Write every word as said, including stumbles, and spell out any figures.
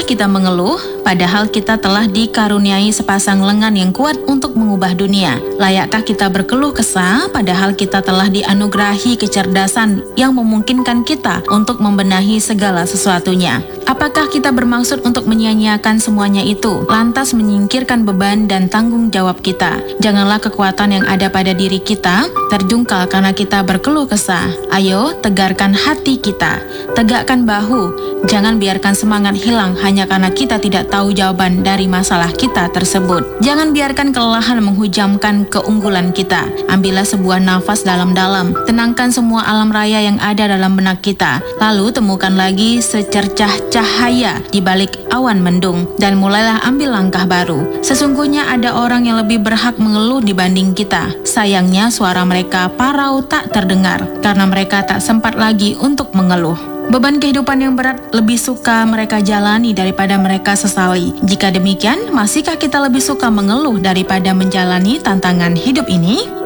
kita mengeluh, padahal kita telah dikaruniai sepasang lengan yang kuat untuk mengubah dunia? Layakkah kita berkeluh kesah, padahal kita telah dianugerahi kecerdasan yang memungkinkan kita untuk membenahi segala sesuatunya? Apakah kita bermaksud untuk menyia-nyiakan semuanya itu, lantas menyingkirkan beban dan tanggung jawab kita? Janganlah kekuatan yang ada pada diri kita terjungkal karena kita berkeluh kesah. Ayo, tegarkan hati kita, tegakkan bahu. Jangan biarkan semangat hilang hanya karena kita tidak tahu jawaban dari masalah kita tersebut. Jangan biarkan kelelahan menghujamkan keunggulan kita. Ambillah sebuah nafas dalam-dalam, tenangkan semua alam raya yang ada dalam benak kita. Lalu temukan lagi secercah cahaya di balik awan mendung, dan mulailah ambil langkah baru. Sesungguhnya ada orang yang lebih berhak mengeluh dibanding kita. Sayangnya suara mereka parau tak terdengar, karena mereka tak sempat lagi untuk mengeluh. Beban kehidupan yang berat lebih suka mereka jalani daripada mereka sesali. Jika demikian, masihkah kita lebih suka mengeluh daripada menjalani tantangan hidup ini?